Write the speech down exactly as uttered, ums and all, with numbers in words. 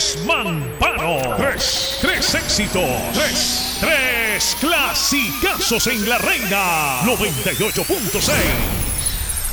Tres Mampano. Tres. Tres éxitos. Tres. Tres clasicazos en La Reina. noventa y ocho punto seis.